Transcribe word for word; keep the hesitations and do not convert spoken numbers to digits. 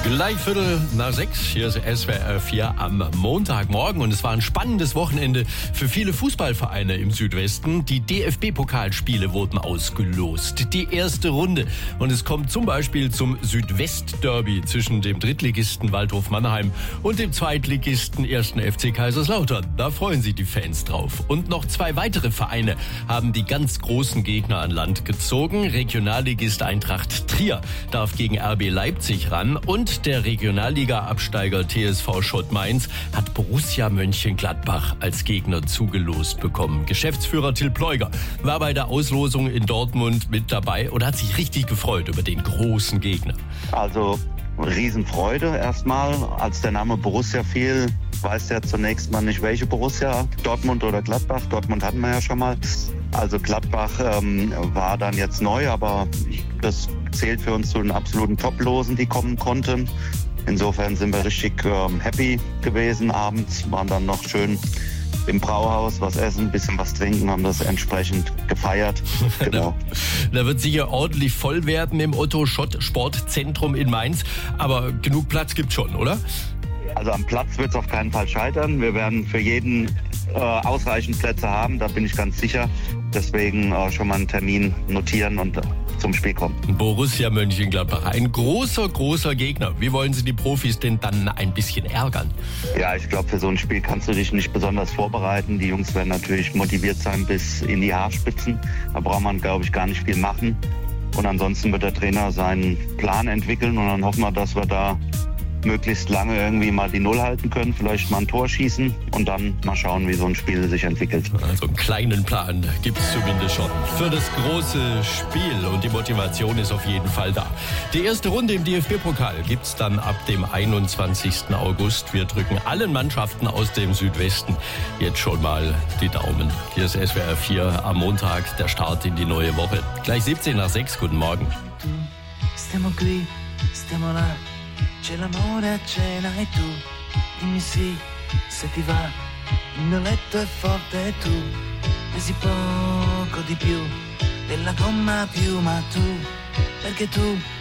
Gleich Viertel nach sechs, hier ist S W R vier am Montagmorgen und es war ein spannendes Wochenende für viele Fußballvereine im Südwesten. Die D F B-Pokalspiele wurden ausgelost, die erste Runde. Und es kommt zum Beispiel zum Südwest-Derby zwischen dem Drittligisten Waldhof Mannheim und dem Zweitligisten ersten F C Kaiserslautern. Da freuen sich die Fans drauf. Und noch zwei weitere Vereine haben die ganz großen Gegner an Land gezogen. Regionalligist Eintracht Trier darf gegen R B Leipzig ran und der Regionalliga-Absteiger T S V Schott Mainz hat Borussia Mönchengladbach als Gegner zugelost bekommen. Geschäftsführer Till Pleuger war bei der Auslosung in Dortmund mit dabei und hat sich richtig gefreut über den großen Gegner. Also Riesenfreude erstmal. Als der Name Borussia fiel, weiß ja zunächst mal nicht, welche Borussia, Dortmund oder Gladbach. Dortmund hatten wir ja schon mal. Also Gladbach ähm, war dann jetzt neu, aber das zählt für uns zu den absoluten Top-Losen, die kommen konnten. Insofern sind wir richtig ähm, happy gewesen abends, waren dann noch schön im Brauhaus was essen, ein bisschen was trinken, haben das entsprechend gefeiert. Genau. Da wird sicher ordentlich voll werden im Otto-Schott-Sportzentrum in Mainz, aber genug Platz gibt's schon, oder? Also am Platz wird es auf keinen Fall scheitern. Wir werden für jeden äh, ausreichend Plätze haben, da bin ich ganz sicher. Deswegen äh, schon mal einen Termin notieren und äh, zum Spiel kommen. Borussia Mönchengladbach, ein großer, großer Gegner. Wie wollen Sie die Profis denn dann ein bisschen ärgern? Ja, ich glaube, für so ein Spiel kannst du dich nicht besonders vorbereiten. Die Jungs werden natürlich motiviert sein bis in die Haarspitzen. Da braucht man, glaube ich, gar nicht viel machen. Und ansonsten wird der Trainer seinen Plan entwickeln und dann hoffen wir, dass wir da möglichst lange irgendwie mal die Null halten können, vielleicht mal ein Tor schießen und dann mal schauen, wie so ein Spiel sich entwickelt. Also einen kleinen Plan gibt es zumindest schon für das große Spiel und die Motivation ist auf jeden Fall da. Die erste Runde im D F B-Pokal gibt es dann ab dem einundzwanzigsten August. Wir drücken allen Mannschaften aus dem Südwesten jetzt schon mal die Daumen. Hier ist S W R vier am Montag, der Start in die neue Woche. Gleich siebzehn nach sechs, guten Morgen. Stiamo qui, stiamo là. C'è l'amore a cena e tu dimmi sì, se ti va. Il mio letto è forte e tu pesi poco di più della gomma a piuma tu, perché tu